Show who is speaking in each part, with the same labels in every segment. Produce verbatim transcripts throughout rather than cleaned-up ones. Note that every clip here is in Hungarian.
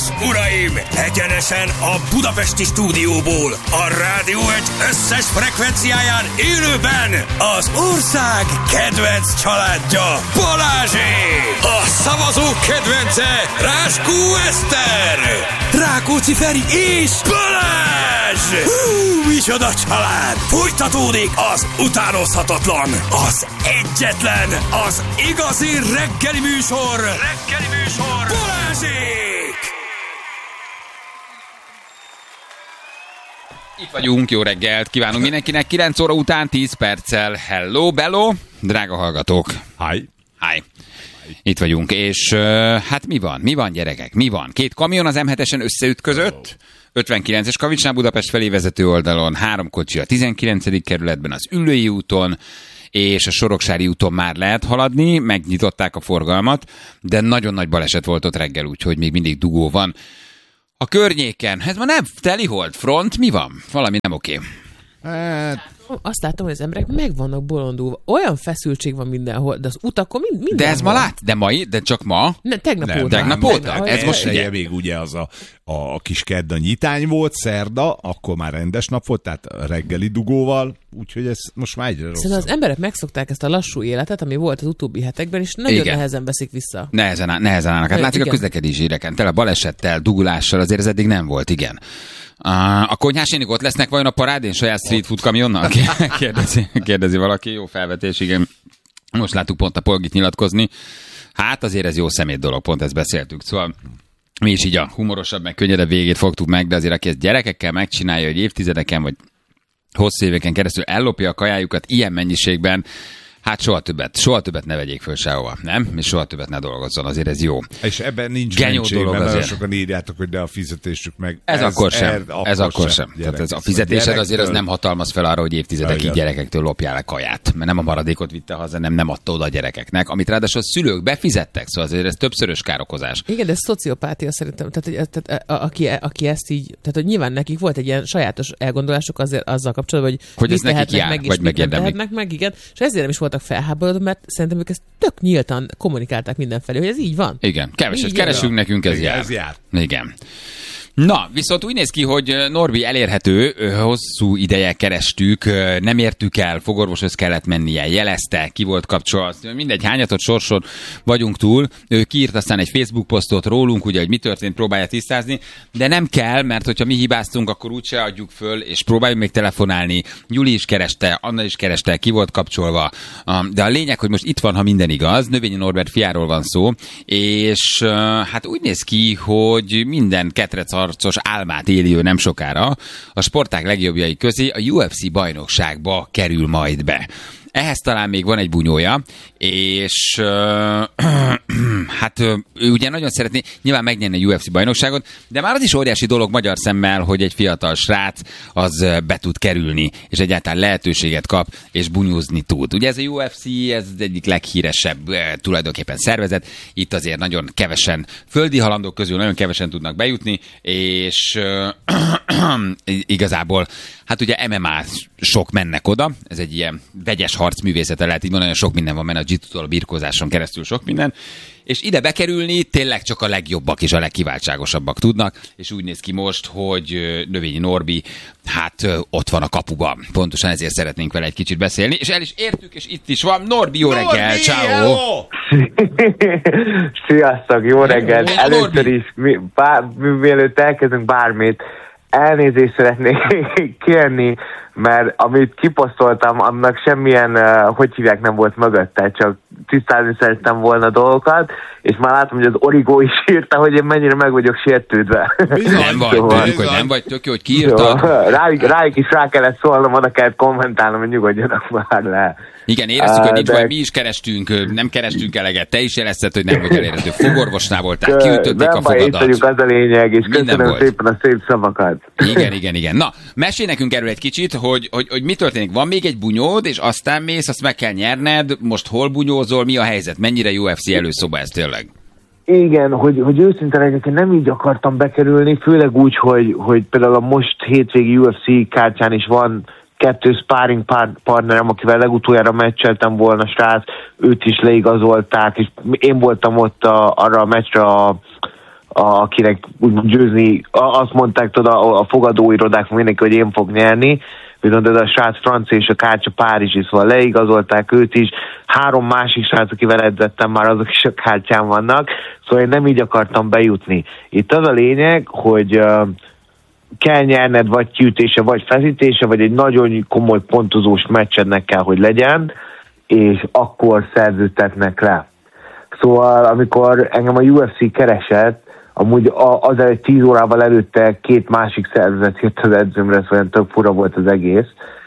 Speaker 1: és uraim, egyenesen a budapesti stúdióból, a Rádió egy összes frekvenciáján élőben az ország kedvenc családja, Balázsék! A szavazók kedvence, Ráskó Eszter, Rákóczi Feri és Balázs! Hú, micsoda család! Folytatódik az utánozhatatlan, az egyetlen, az igazi reggeli műsor, reggeli műsor, Balázsék!
Speaker 2: Itt vagyunk, jó reggelt kívánunk mindenkinek, kilenc óra után tíz perccel. Hello, bello, drága hallgatók.
Speaker 3: Hi.
Speaker 2: Hi. Itt vagyunk, és uh, hát mi van? Mi van, gyerekek? Mi van? Két kamion az em hetesen összeütközött, ötvenkilences Kavicsnál Budapest felé vezető oldalon, három kocsi a tizenkilencedik kerületben, az Üllői úton, és a Soroksári úton már lehet haladni, megnyitották a forgalmat, de nagyon nagy baleset volt ott reggel, úgyhogy még mindig dugó van. A környéken, ez ma nem telihold front, mi van? Valami nem oké.
Speaker 3: Hát...
Speaker 4: Azt látom, hogy az emberek meg vannak bolondulva. Olyan feszültség van mindenhol, de az utakon mind, mindenhol.
Speaker 2: De ez ma lát? De mai? De csak ma?
Speaker 4: Ne, tegnap
Speaker 3: Nem,
Speaker 4: óta.
Speaker 2: Tegnap óta? Ez most
Speaker 3: ugye
Speaker 2: ugye?
Speaker 3: még ugye az a, a kis kedd a nyitány volt, szerda, akkor már rendes nap volt, tehát reggeli dugóval, úgyhogy ez most már egyre rosszabb.
Speaker 4: Szerintem az emberek megszokták ezt a lassú életet, ami volt az utóbbi hetekben, és nagyon
Speaker 2: Igen.
Speaker 4: nehezen veszik vissza.
Speaker 2: Nehezen, áll, nehezen állnak. Hát
Speaker 4: Igen.
Speaker 2: látszik a közlekedési híreken, tele balesettel, dugulással, azért ez eddig nem volt, igen. A konyhásénik ott lesznek vajon a parádén saját street food kamionnal? Kérdezi, kérdezi valaki, jó felvetés, igen. Most láttuk pont a Polgit nyilatkozni. Hát azért ez jó szemét dolog, pont ezt beszéltük. Szóval mi is így a humorosabb, meg könnyedebb végét fogtuk meg, de azért aki ezt gyerekekkel megcsinálja, hogy évtizedeken vagy hosszú éveken keresztül ellopja a kajájukat ilyen mennyiségben, hát soha többet, soha többet ne vegyék föl sehova, nem? És soha többet ne dolgozzon, azért ez jó.
Speaker 3: És ebben nincs
Speaker 2: Genyó
Speaker 3: mentség,
Speaker 2: dolog
Speaker 3: mert nagyon
Speaker 2: azért.
Speaker 3: sokan írjátok, hogy de a fizetésük meg...
Speaker 2: Ez, ez akkor sem. Ez,
Speaker 3: akkor
Speaker 2: ez akkor sem.
Speaker 3: Gyerek,
Speaker 2: Tehát ez a fizetésed
Speaker 3: gyerektől...
Speaker 2: azért az nem hatalmaz fel arra, hogy évtizedekig
Speaker 3: Igen.
Speaker 2: gyerekektől lopjál le kaját. Mert nem a maradékot vitte haza, nem, nem adta oda a gyerekeknek, amit ráadásul a szülők befizettek, szóval azért ez többszörös károkozás.
Speaker 4: Igen, de ez szociopátia szerintem. Tehát, hogy, tehát a, aki, aki ezt így, tehát hogy nyilván nekik volt egy ilyen sajátos elgondolásuk azért azzal kapcsolatban, hogy,
Speaker 2: Hogy ez
Speaker 4: mit
Speaker 2: nekik
Speaker 4: tehetnek
Speaker 2: jár,
Speaker 4: meg, és
Speaker 2: vagy
Speaker 4: mit nem
Speaker 2: megérdemlik.
Speaker 4: tehetnek meg, igen. És ezért nem is voltak felháborodva, mert szerintem ők ezt tök nyíltan kommunikálták mindenfelé, hogy ez így van.
Speaker 2: Igen, keveset
Speaker 4: Így
Speaker 2: keresünk,
Speaker 4: jön.
Speaker 2: nekünk ez
Speaker 3: Igen,
Speaker 2: jár.
Speaker 3: ez jár.
Speaker 2: Igen. Na, viszont úgy néz ki, hogy Norbi elérhető, hosszú ideje kerestük, nem értük el, fogorvoshoz kellett mennie, jelezte, ki volt kapcsolva, mindegy, hányatott sorson vagyunk túl. Ő kiírt aztán egy Facebook posztot rólunk, ugye, hogy mi történt, próbálja tisztázni, de nem kell, mert hogyha mi hibáztunk, akkor úgyse adjuk föl, és próbáljuk még telefonálni. Gyuli is kereste, Anna is kereste, ki volt kapcsolva, de a lényeg, hogy most itt van, ha minden igaz, Növényi Norbert fiáról van szó, és hát úgy néz ki, hogy minden ketrec arcos álmát éli ő nem sokára, a sportág legjobbjai közé a U F C bajnokságba kerül majd be. Ehhez talán még van egy bunyója, és uh, hát uh, ő ugye nagyon szeretné nyilván megnyerni a U F C bajnokságot, de már az is óriási dolog magyar szemmel, hogy egy fiatal srác az uh, be tud kerülni, és egyáltalán lehetőséget kap, és bunyózni tud. Ugye ez a U F C, ez az egyik leghíresebb uh, tulajdonképpen szervezet, itt azért nagyon kevesen, földi halandók közül nagyon kevesen tudnak bejutni, és uh, igazából hát ugye em em á sok mennek oda, ez egy ilyen vegyes harcművészete, lehet így mondani, sok minden van benne, a jiu-jitsu-tól a birkózáson keresztül sok minden, és ide bekerülni tényleg csak a legjobbak és a legkiváltságosabbak tudnak, és úgy néz ki most, hogy Növényi Norbi, hát ott van a kapuban. Pontosan ezért szeretnénk vele egy kicsit beszélni, és el is értük, és itt is van. Norbi, jó reggel, ciao.
Speaker 5: Sziasztok, jó reggel!
Speaker 2: Norbi.
Speaker 5: Először is, mi, bár, mielőtt elkezdünk bármit, elnézést szeretnék kérni, mert amit kiposztoltam, annak semmilyen, uh, hogy hívják, nem volt mögötte, csak tisztázni szerettem volna dolgokat, és már látom, hogy az Origo is írta, hogy én mennyire meg vagyok sértődve.
Speaker 2: Nem vagy, tudjuk, hogy nem vagy, tök jó, hogy kiírtad.
Speaker 5: Rájuk, rájuk is rá kellett szólnom, oda kellett kommentálnom, hogy nyugodjanak már le.
Speaker 2: Igen, éreztük, hogy nincs
Speaker 5: de...
Speaker 2: baj, mi is kerestünk, nem kerestünk eleget, te is jelezted, hogy nem vagy elérhető. Fogorvosnál voltál, kiütötték a
Speaker 5: fogadat. Nem baj, itt vagyunk, az a lényeg, és
Speaker 2: Minden
Speaker 5: köszönöm
Speaker 2: volt.
Speaker 5: szépen a szép szavakat.
Speaker 2: Igen, igen, igen. Na, mesélj nekünk erről egy kicsit, hogy, hogy, hogy mi történik. Van még egy bunyód, és aztán mész, azt meg kell nyerned, most hol bunyózol, mi a helyzet, mennyire U F C előszoba ez tényleg?
Speaker 5: Igen, hogy, hogy őszintén egyébként nem így akartam bekerülni, főleg úgy, hogy, hogy például a most hétvégi U F C kártyán is van kettő sparring partnerem, akivel legutoljára meccseltem volna, srác, őt is leigazolták, és én voltam ott a, arra a meccsre a, akinek úgymond győzni, azt mondták tudod a, a fogadóirodák mindenki, hogy én fog nyerni, viszont ez a srác francia és a kártya párizsi, szóval leigazolták őt is, három másik srác, akivel edzettem már, azok is a kártyán vannak, szóval én nem így akartam bejutni. Itt az a lényeg, hogy uh, kell nyerned vagy kiütése, vagy feszítése, vagy egy nagyon komoly pontozós meccsednek kell, hogy legyen, és akkor szerződtetnek le. Szóval amikor engem a U F C keresett, amúgy az egy tíz órával előtte két másik szervezet jött az edzőmre, szóval tök fura volt az egész,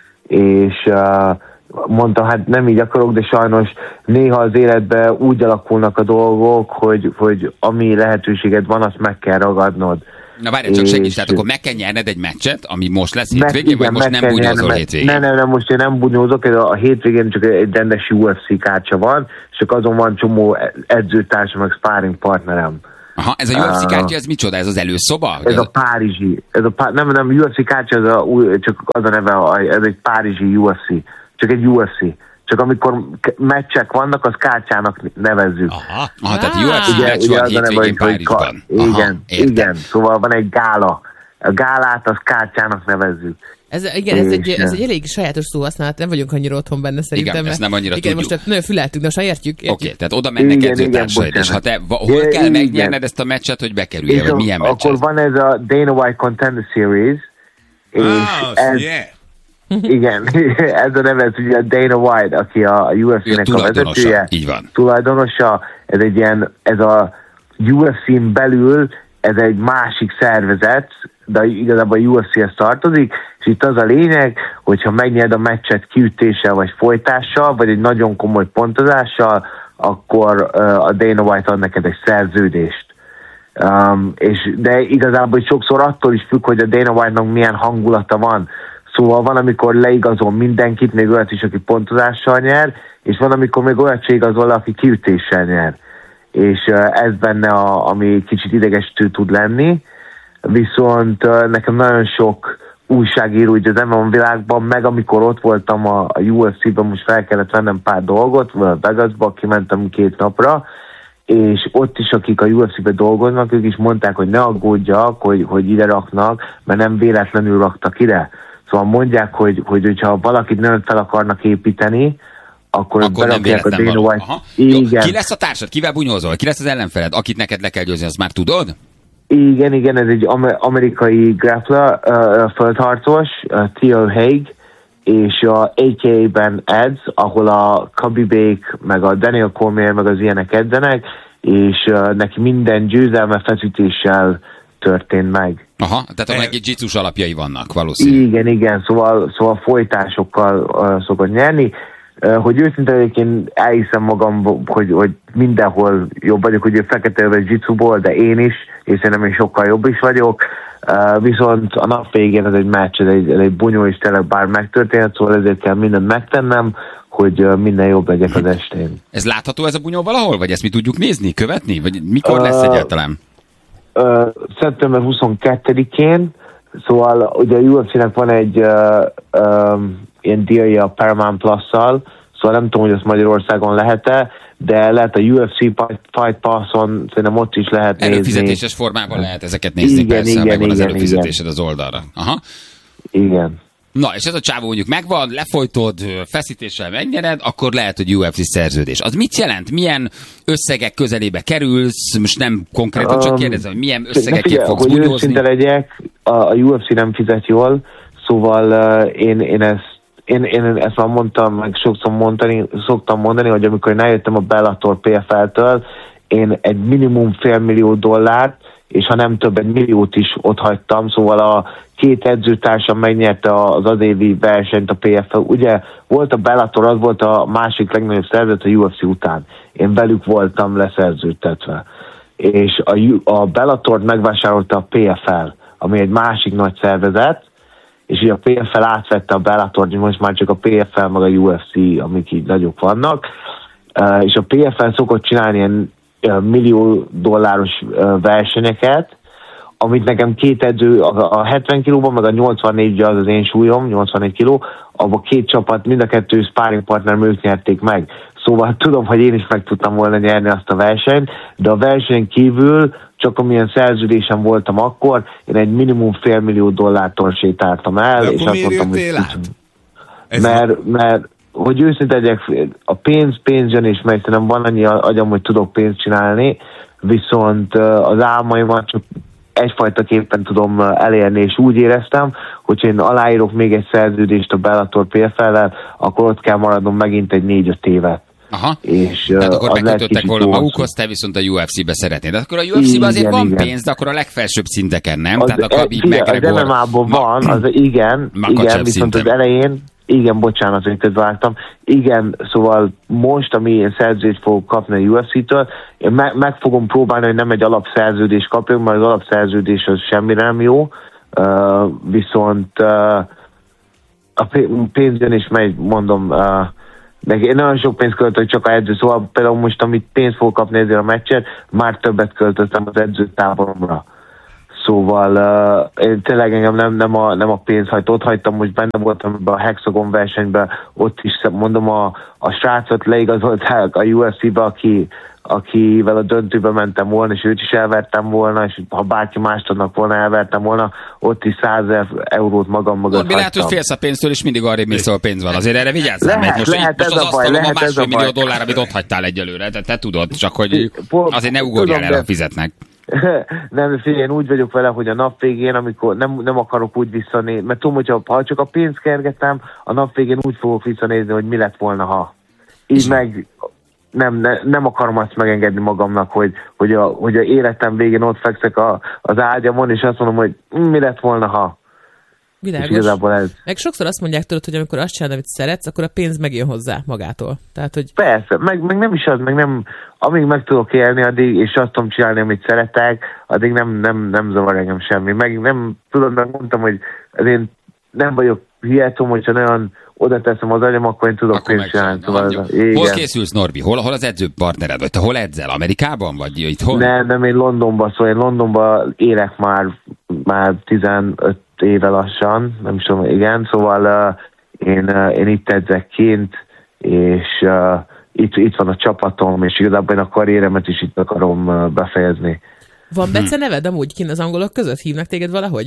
Speaker 5: és uh, mondta, hát nem így akarok, de sajnos néha az életben úgy alakulnak a dolgok, hogy, hogy ami lehetőséged van, azt meg kell ragadnod.
Speaker 2: Na várj, csak segíts, tehát akkor meg kell nyerned egy meccset, ami most lesz hétvégén, vagy most nem bunyózol hétvégén?
Speaker 5: Nem, nem, nem, most én nem bunyózok, a hétvégén csak egy rendes U F C kártya van, és csak azon van csomó edzőtársam, meg sparring partnerem.
Speaker 2: Aha, ez a U F C kártya, ez micsoda? Ez az előszoba?
Speaker 5: Ez a párizsi. Ez a pá... Nem, nem, U F C kártya, ez a, csak az a neve, ez egy párizsi U F C. Csak egy U F C. Csak amikor meccsek vannak, az kártyának nevezzük.
Speaker 2: Aha, Aha tehát U F C
Speaker 5: ugye,
Speaker 2: meccs
Speaker 5: ugye
Speaker 2: van hétvégén Párizsban.
Speaker 5: Igen,
Speaker 2: Aha,
Speaker 5: igen. Szóval van egy gála. A gálát az kártyának nevezzük.
Speaker 4: Ez, igen, ez egy, ez egy elég sajátos szóhasználat, nem vagyunk annyira otthon benne szerintem.
Speaker 2: Igen, ezt nem annyira
Speaker 4: igen,
Speaker 2: tudjuk.
Speaker 4: most nagyon füleltünk, de most értjük.
Speaker 2: Oké, okay, tehát oda mennek edzőtársaid, és ha te, hol kell igen. megnyerned ezt a meccset, hogy bekerülj, vagy milyen meccset?
Speaker 5: Akkor van ez a Dana White Contender Series, és
Speaker 3: oh,
Speaker 5: ez,
Speaker 3: yeah.
Speaker 5: igen, ez a neve, ez ugye a Dana White, aki a U F C-nek a vezetője.
Speaker 2: Így van.
Speaker 5: Tulajdonosa, ez egy ilyen, ez a U F C-n belül, ez egy másik szervezet, de igazából a U F C-hez tartozik, és itt az a lényeg, hogyha megnyerd a meccset kiütéssel vagy folytással, vagy egy nagyon komoly pontozással, akkor uh, a Dana White ad neked egy szerződést. Um, és, de igazából sokszor attól is függ, hogy a Dana White-nak milyen hangulata van. Szóval van, amikor leigazol mindenkit, még olyat is, aki pontozással nyer, és van, amikor még olyat se igazol, aki kiütéssel nyer. És uh, ez benne, a, ami kicsit idegesítő tud lenni. Viszont uh, nekem nagyon sok újságíró így az em em á világban, meg amikor ott voltam a, a U F C-ben, most fel kellett vennem pár dolgot, a Vegasba, kimentem két napra, és ott is, akik a U F C-ben dolgoznak, ők is mondták, hogy ne aggódjak, hogy, hogy ide raknak, mert nem véletlenül raktak ide. Szóval mondják, hogy, hogy hogyha valakit nagyon fel akarnak építeni, akkor,
Speaker 2: akkor nem véletlen való.
Speaker 5: Igen.
Speaker 2: Ki lesz a társad? Kivel bunyózol? Ki lesz az ellenfeled? Akit neked le kell győzni, azt már tudod?
Speaker 5: Igen, igen, ez egy amerikai grappler, uh, földharcos, uh, Theo Haig, és a á ká á-ben edz, ahol a Khabibék, meg a Daniel Cormier, meg az ilyenek edzenek, és uh, neki minden győzelme feszítéssel történt meg.
Speaker 2: Aha, tehát a neki jitsus alapjai vannak valószínűleg.
Speaker 5: Igen, igen, szóval, szóval folytásokkal uh, szokott nyerni. Uh, hogy őszintén egyébként elhiszem magam, hogy, hogy mindenhol jobb vagyok, hogy ő fekete öves jitsuból, de én is, és szerintem én sokkal jobb is vagyok. Uh, viszont a nap végén ez egy meccs, ez egy, ez egy bunyó, és tényleg bár megtörténhet, szóval ezért kell mindent megtennem, hogy uh, minden jobb legyek az estén.
Speaker 2: Ez látható ez a bunyó valahol? Vagy ezt mi tudjuk nézni, követni? Vagy mikor lesz uh, egyáltalán?
Speaker 5: Uh, szeptember huszonkettedikén, szóval ugye a U F C-nek van egy uh, um, ilyen díja a Paramount Plus-szal, szóval nem tudom, hogy azt Magyarországon lehet-e, de lehet a U F C Fight Pass-on, szerintem ott is lehet nézni.
Speaker 2: Előfizetéses formában lehet ezeket nézni, igen, persze, igen, megvan igen, az előfizetésed igen. az oldalra. Aha.
Speaker 5: Igen.
Speaker 2: Na, és ez a csávó mondjuk megvan, lefolytod, feszítéssel megnyered, akkor lehet, hogy U F C szerződés. Az mit jelent? Milyen összegek közelébe kerülsz? Most nem konkrétan, csak kérdezem, hogy milyen összegekért fogsz bunyózni?
Speaker 5: Hogy őszinte legyek, a, a U F C nem fizet jól, szóval uh, én, én ezt Én, én ezt már mondtam, meg sokszor mondani, szoktam mondani, hogy amikor én eljöttem a Bellator P F L-től, én egy minimum fél millió dollárt, és ha nem több, egy milliót is ott hagytam, szóval a két edzőtársam megnyerte az az évi versenyt a P F L. Ugye volt a Bellator, az volt a másik legnagyobb szervezet a U F C után. Én velük voltam leszerződtetve. És a, a Bellatort megvásárolta a P F L, ami egy másik nagy szervezet, és ugye a P F L átvette a Bellator, most már csak a P F L meg a U F C, amik így nagyok vannak, uh, és a P F L szokott csinálni ilyen uh, millió dolláros uh, versenyeket, amit nekem két edző, a, a hetven kilóban, meg a nyolcvannégy, az az én súlyom, nyolcvannégy kiló, abban két csapat, mind a kettő sparring partner, ők nyerték meg. Szóval tudom, hogy én is meg tudtam volna nyerni azt a versenyt, de a versenyen kívül csak amilyen szerződésem voltam akkor, én egy minimum fél millió dollártól sétáltam el.
Speaker 3: De
Speaker 5: és
Speaker 3: akkor
Speaker 5: azt
Speaker 3: miért
Speaker 5: mondtam,
Speaker 3: jöttél át?
Speaker 5: Mert, mert, hogy őszinte legyek, a pénz, pénz jön és megy, nem van annyi agyam, hogy tudok pénzt csinálni, viszont az álmaimat csak egyfajta képen tudom elérni, és úgy éreztem, hogy én aláírok még egy szerződést a Bellator pé ef el-lel, akkor ott kell maradnom megint egy négy-öt évet.
Speaker 2: Aha.
Speaker 5: És,
Speaker 2: tehát akkor
Speaker 5: uh,
Speaker 2: bekötöttek volna magukhoz, te viszont a u ef cé-be szeretnéd. De akkor a u ef cé-ben azért van igen. pénz, de akkor a legfelsőbb szinteken nem.
Speaker 5: Az,
Speaker 2: tehát a Khabib, McGregor...
Speaker 5: Az em em á-ban van, az igen, igen, viszont az elején, igen, bocsánat, hogy közváltam, igen, szóval most, ami én szerződést fogok kapni a u ef cé-től, én me- meg fogom próbálni, hogy nem egy alapszerződést kapjunk, mert az alapszerződés az semmire nem jó, uh, viszont uh, a pénzön is megy, mondom, uh, de én nagyon sok pénzt költök csak a edző, szóval például most, amit pénzt fogok kapni ezért a meccset, már többet költöttem az edzőtáboromra. Szóval uh, én tényleg engem nem, nem, a, nem a pénz hajt, ott hagytam, most benne voltam ebben a Hexagon versenyben, ott is mondom a, a srácot leigazolták a u ef cé-be, aki, akivel a döntőbe mentem volna, és őt is elvertem volna, és ha bárki mást adnak volna, elvertem volna, ott is százezer eurót magam mögött hagytam.
Speaker 2: Lehet, hogy félsz a pénztől, és mindig arrébb mész, ahol pénz van. Azért erre vigyázzál,
Speaker 5: lehet,
Speaker 2: mert most,
Speaker 5: lehet,
Speaker 2: most az asztalon a másfél millió
Speaker 5: baj.
Speaker 2: dollár, amit ott hagytál egyelőre, te, te tudod, csak hogy azért ne ugorjál
Speaker 5: tudom,
Speaker 2: el, ha fizetnek.
Speaker 5: Nem, figyelj, én úgy vagyok vele, hogy a nap végén, amikor nem, nem akarok úgy visszanézni, mert tudom, hogy ha csak a pénzt kergetem, a nap végén úgy fogok visszanézni, hogy mi lett volna, ha. Így meg nem, ne, nem akarom azt megengedni magamnak, hogy, hogy, a, hogy a életem végén ott fekszek a, az ágyamon, és azt mondom, hogy mi lett volna, ha.
Speaker 4: Világos. Ez. Meg sokszor azt mondják tőled, hogy amikor azt csinálod, amit szeretsz, akkor a pénz megjön hozzá magától. Tehát, hogy...
Speaker 5: Persze, meg, meg nem is az, meg nem, amíg meg tudok élni addig, és azt tudom csinálni, amit szeretek, addig nem, nem, nem zavar engem semmi. Meg nem, tudod, meg mondtam, hogy én nem vagyok hihetom, hogyha nagyon oda teszem az agyam, akkor én tudok pénzt csinálni. Szóval
Speaker 2: hol készülsz, Norbi? Hol, hol az edzőpartnered? Vagy te hol edzel? Amerikában? Vagy itt hol?
Speaker 5: Nem, nem, én Londonban, szóval én Londonban élek már, már tizenöt éve lassan, nem is tudom, igen, szóval uh, én, uh, én itt edzek kint, és uh, itt, itt van a csapatom, és igazából én a karrieremet is itt akarom uh, befejezni.
Speaker 4: Van Bece neved amúgy kint az angolok között? Hívnak téged valahogy?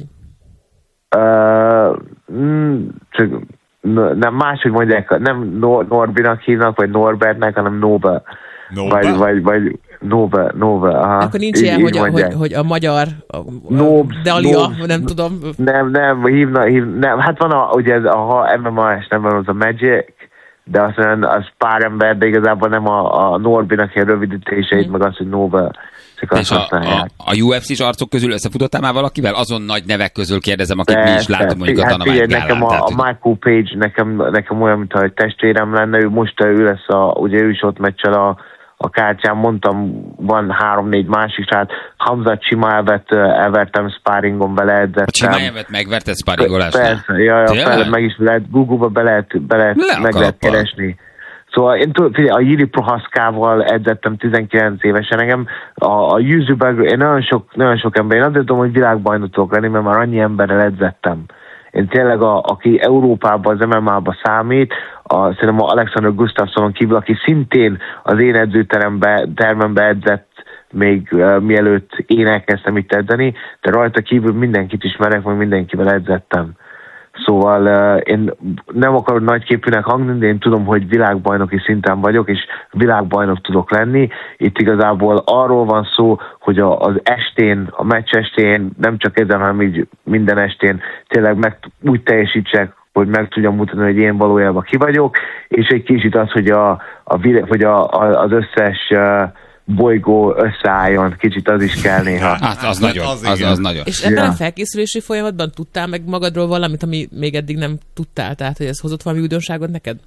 Speaker 5: Uh, mm, csak nem, máshogy mondják, nem Nor- Norbinak hívnak, vagy Norbertnek, hanem Nobel.
Speaker 3: Nobel?
Speaker 5: Vagy, vagy, vagy Nobel, Nobel, aha.
Speaker 4: Akkor nincs ilyen, hogy, hogy, hogy a magyar a,
Speaker 5: Nobs,
Speaker 4: Dalia,
Speaker 5: Nobs,
Speaker 4: nem tudom.
Speaker 5: Nem, nem, hívna, hív, nem, hát van a, ugye ez a em em á-es nem van az a Magic, de azt mondja, az pár ember, de igazából nem a, a Norbinak ilyen rövidítéseit, mm. meg az, hogy Nobel.
Speaker 2: És a, a, a u ef cés arcok közül összefutottál már valakivel? Azon nagy nevek közül kérdezem, akik mi is látom, mondjuk
Speaker 5: hát
Speaker 2: a Dana White
Speaker 5: nekem a, a Michael Page, nekem, nekem olyan, mintha egy testvérem lenne, ő most ő lesz a, ugye ő is ott meccsel a, a kártyán, mondtam, van három-négy másik, tehát Hamzat Chimaevet elvertem sparringon, vele edzettem.
Speaker 2: A Chimaevet megverted sparringolásnál?
Speaker 5: Persze, ja, ja, fel, meg is lehet, Google-ba be lehet, be lehet, Le meg lehet keresni. Szóval én tudom, figyelj, a Jiri Prohaskával edzettem tizenkilenc évesen, engem a, a Jűzőben, én nagyon sok, nagyon sok ember, én azért tudom, hogy világbajnok tudok lenni, mert már annyi emberrel edzettem. Én tényleg, a, aki Európában, az em em á-ba számít, a, szerintem a Alexander Gustafssonon kívül, aki szintén az én edzőterembe, termembe edzett, még uh, mielőtt én elkezdtem itt edzeni, de rajta kívül mindenkit ismerek, meg mindenkivel edzettem. Szóval uh, én nem akarok nagyképűnek hangzni, de én tudom, hogy világbajnoki szinten vagyok, és világbajnok tudok lenni. Itt igazából arról van szó, hogy a, az estén, a meccs estén, nem csak ezen, hanem így minden estén tényleg meg úgy teljesítsek, hogy meg tudjam mutatni, hogy én valójában ki vagyok, és egy kicsit az, hogy, a, a, hogy a, a, az összes uh, bolygó összeálljon, kicsit az is kell néha.
Speaker 2: Hát az nagyon, az, az, az nagyon.
Speaker 4: És ebben ja. a felkészülési folyamatban tudtál meg magadról valamit, ami még eddig nem tudtál? Tehát, hogy ez hozott valami újdonságot neked?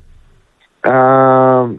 Speaker 5: Uh,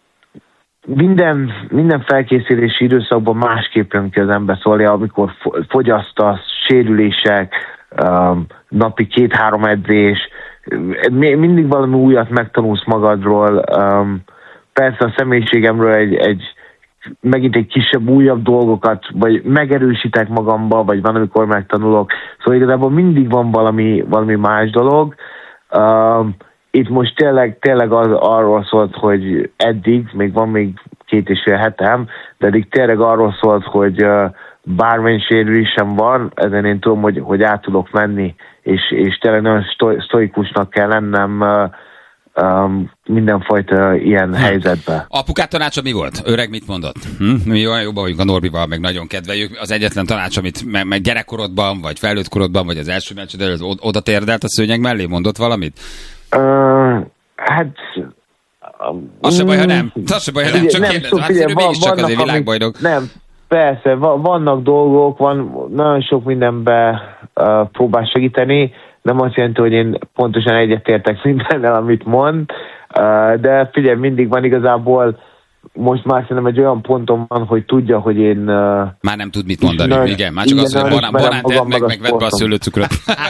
Speaker 5: minden, minden felkészülési időszakban másképp jön ki az ember, szóval amikor fogyasztasz, sérülések, uh, napi két-három edzés, mindig valami újat megtanulsz magadról. Um, persze a személyiségemről egy, egy megint egy kisebb, újabb dolgokat, vagy megerősítek magamba, vagy van, amikor megtanulok. Szóval igazából mindig van valami, valami más dolog. Uh, itt most tényleg, tényleg az, arról szólt, hogy eddig, még van még két és fél hetem, de eddig tényleg arról szólt, hogy, uh, bármilyen sérülésem van, ezen én tudom, hogy, hogy át tudok menni, és, és tényleg nagyon sztoikusnak kell lennem uh, um, mindenfajta ilyen hmm. helyzetben.
Speaker 2: Apukát tanácsa mi volt? Öreg mit mondott? Hm? Mi olyan jobban vagyunk a Norbival, meg nagyon kedveljük. Az egyetlen tanács, amit meg, meg gyerekkorodban, vagy felnőtt korodban, vagy az első meccsed előtt oda térdelt a szőnyeg mellé, mondott valamit?
Speaker 5: Uh, hát...
Speaker 2: Az se baj, ha nem. Az se baj, ha nem. Csak
Speaker 5: nem,
Speaker 2: kérdezem. Hát
Speaker 5: figyelj,
Speaker 2: mégis csak azért világbajnok.
Speaker 5: Nem, persze, vannak dolgok, van nagyon sok mindenben uh, próbál segíteni. Nem azt jelenti, hogy én pontosan egyetértek mindennel, amit mond, uh, de figyelj, mindig van igazából, most már szerintem egy olyan ponton van, hogy tudja, hogy én... Uh,
Speaker 2: már nem tud mit mondani, nagyon, igen. Már csak az, hogy banán, banánt edd meg, meg vedd be a szőlőcukrot.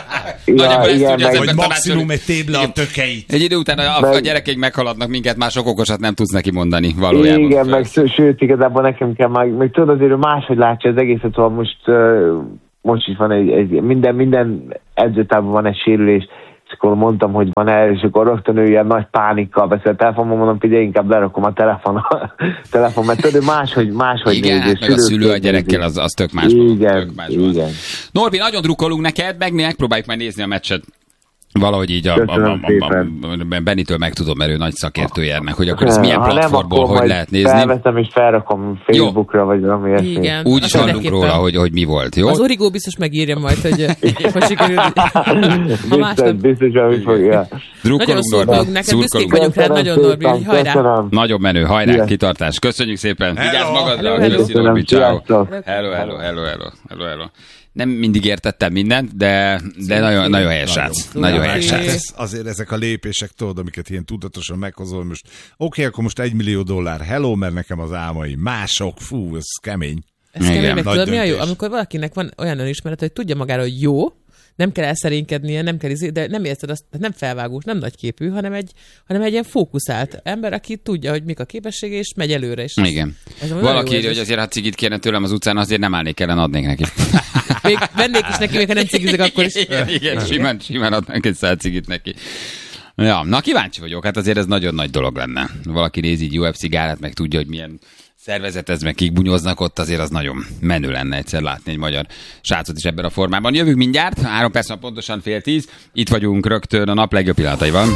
Speaker 5: Ja, igen, meg,
Speaker 3: hogy maximum egy téble a tökeit.
Speaker 2: Egy idő után a, a gyerekeink meghaladnak minket, már sok okosat nem tudsz neki mondani valójában.
Speaker 5: Igen, meg sőt, igazából nekem kell már, meg tudod, azért máshogy látja az egészet, szóval most, uh, most is van egy, egy minden, minden edzőtában van egy sérülés, és akkor mondtam, hogy van el, és akkor rögtön ő ilyen nagy pánikkal beszélt telefonban, mondom, figyelj, inkább lerakom a telefon, a telefon, mert tudod, máshogy, máshogy
Speaker 2: igen, néz, hát meg a szülő a gyerekkel, az, az tök más.
Speaker 5: Igen,
Speaker 2: tök más
Speaker 5: igen.
Speaker 2: Norbi, nagyon drukkolunk neked, meg megpróbáljuk majd nézni a meccset. Valahogy így a, a, a, a, a Benitől megtudom, mert ő nagy szakértője ennek, hogy akkor ez milyen ha platformból, nem, hogy lehet nézni.
Speaker 5: Felveszem és felrakom Facebookra, jó. Vagy valami ilyesmi.
Speaker 2: Úgy is hallunk róla, hogy, hogy mi volt, jó?
Speaker 4: Az Origo biztos megírja majd, hogy, hogy sikerült.
Speaker 5: Biztos, biztos, hogy fogja.
Speaker 2: Drukkolunk,
Speaker 4: Norbi. Neked büszkék vagyunk rád, nagyon Norbi, hogy hajrá.
Speaker 2: Nagyon menő, hajrá, kitartás. Köszönjük szépen. Vigyázz magadra, köszi Norbi, ciao. Hello, hello, hello, hello, hello. Nem mindig értettem mindent, de, de nagyon, nagyon helyes srác. Nagyon helyes srác.
Speaker 3: Azért ezek a lépések, tudod, amiket ilyen tudatosan meghozol, most oké, okay, akkor most egy millió dollár, hello, mert nekem az álmaim mások, fú, ez kemény.
Speaker 4: Ez kemény, meg tudod, mi a jó? Amikor valakinek van olyan önismeret, hogy tudja magára, hogy jó, nem kell elszerénykednie, nem kell izé, de nem érted azt, nem felvágós, nem nagyképű, hanem egy, hanem egy ilyen fókuszált ember, aki tudja, hogy mik a képessége, és megy előre. És
Speaker 2: igen. Valaki írja, hogy azért, ha cigit kérne tőlem az utcán, azért nem állnék ellen, adnék neki.
Speaker 4: Még vennék is neki, még ha nem cigizek, akkor is.
Speaker 2: Igen, igen, simán, simán adnánk egy száz cigit neki. Ja, na kíváncsi vagyok, hát azért ez nagyon nagy dolog lenne. Valaki nézi így u ef cé gálát, meg tudja, hogy milyen szervezet ez, meg kik bunyóznak ott, azért az nagyon menő lenne egyszer látni egy magyar srácot is ebben a formában. Jövünk mindjárt, három perc van pontosan fél tíz, itt vagyunk rögtön a nap legjobb pillanataiban.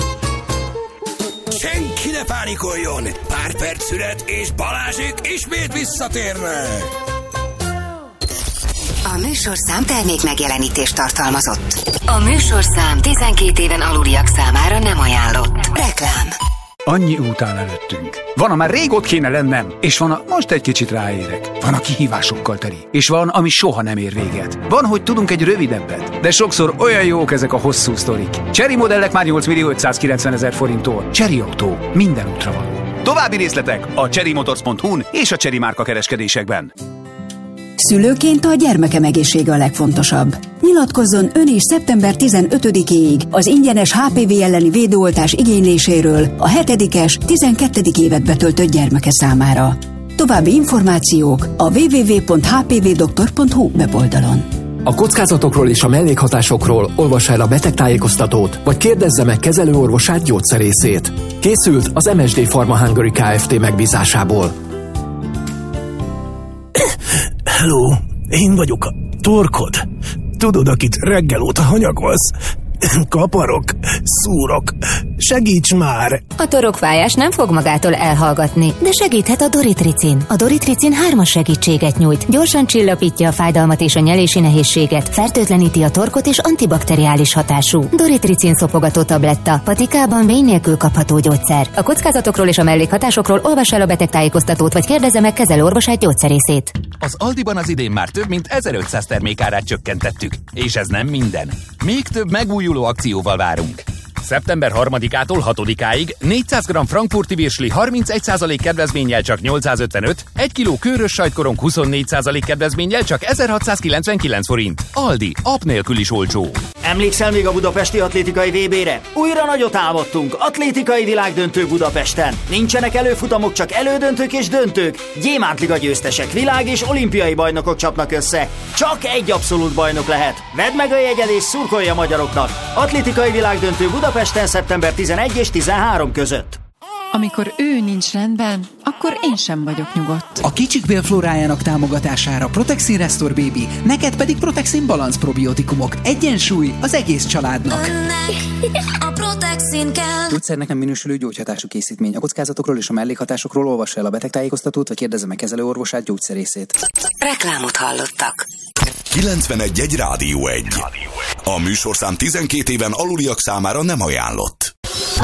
Speaker 1: Senki ne pánikoljon, pár perc szület és Balázsék ismét visszatérnek.
Speaker 6: A műsorszám termék megjelenítést tartalmazott. A műsorszám tizenkét éven aluliak számára nem ajánlott. Reklám.
Speaker 7: Annyi út áll előttünk. Van, a már rég ott kéne lennem, és van, a most egy kicsit ráérek. Van, a kihívásokkal teli, és van, ami soha nem ér véget. Van, hogy tudunk egy rövidebbet, de sokszor olyan jók ezek a hosszú sztorik. Chery modellek már nyolc millió ötszázkilencven ezer forinttól. Chery Autó. Minden útra van. További részletek a chery motors pont hu-n és a Chery márka kereskedésekben.
Speaker 8: Szülőként a gyermekem egészsége a legfontosabb. Nyilatkozzon ön is szeptember tizenötödikéig az ingyenes há pé vé elleni védőoltás igényléséről a hetedikes, tizenkettedik évet betöltött gyermeke számára. További információk a double-u double-u double-u pont h p v doktor pont h u weboldalon.
Speaker 9: A kockázatokról és a mellékhatásokról olvassa el a betegtájékoztatót, vagy kérdezze meg kezelőorvosát, gyógyszerészét. Készült az em es dé Pharma Hungary Kft. Megbízásából.
Speaker 10: Hello, én vagyok a torkod. Tudod, akit reggel óta hanyagolsz? Kaparok, szúrok. Segíts már!
Speaker 6: A torokfájás nem fog magától elhallgatni, de segíthet a Doritricin. A Doritricin hármas segítséget nyújt. Gyorsan csillapítja a fájdalmat és a nyelési nehézséget, fertőtleníti a torkot és antibakteriális hatású. Doritricin szopogató tabletta, patikában vény nélkül kapható gyógyszer. A kockázatokról és a mellékhatásokról olvass el a betegtájékoztatót, vagy kérdezze meg kezelőorvosát, gyógyszerészét.
Speaker 11: Az Aldiban az idén már több mint ezerötszáz termékárát csökkentettük. És ez nem minden. Még több megújuló akcióval várunk. szeptember harmadikától hatodikáig négyszáz gramm frankfurti virsli harmincegy százalék kedvezménnyel csak nyolcszázötvenöt, egy kiló körös sajtkorong huszonnégy százalék kedvezménnyel csak ezerhatszázkilencvenkilenc forint. Aldi, app nélkül is olcsó.
Speaker 12: Emlékszel még a budapesti atlétikai vé bére? Újra nagyot álmodtunk, atlétikai világdöntő Budapesten. Nincsenek előfutamok, csak elődöntők és döntők. Gyémántliga győztesek, világ és olimpiai bajnokok csapnak össze. Csak egy abszolút bajnok lehet. Vedd meg a jegyed és szurkolj a magyaroknak. Atlétikai világdöntő Budapesten szeptember tizenegy és tizenhárom között.
Speaker 13: Amikor ő nincs rendben, akkor akkor én sem vagyok nyugodt.
Speaker 14: A kicsik bélflórájának támogatására Protexin Restore Baby, neked pedig Protexin Balance probiotikumok. Egyensúly az egész családnak.
Speaker 15: A Protexin kell.
Speaker 14: Gyógyszernek nem minősülő gyógyhatású készítmény. A kockázatokról és a mellékhatásokról olvassa el a betegtájékoztatót, vagy kérdezze meg kezelőorvosát, gyógyszerészét.
Speaker 16: Reklámot hallottak.
Speaker 1: kilencvenegy egy Rádió egy. A műsorszám tizenkét éven aluliak számára nem ajánlott.